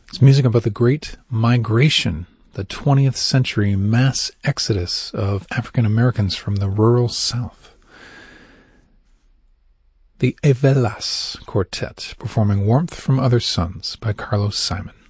It's music about the Great Migration, the 20th century mass exodus of African Americans from the rural South. The Evelas Quartet, performing Warmth from Other Suns by Carlos Simon.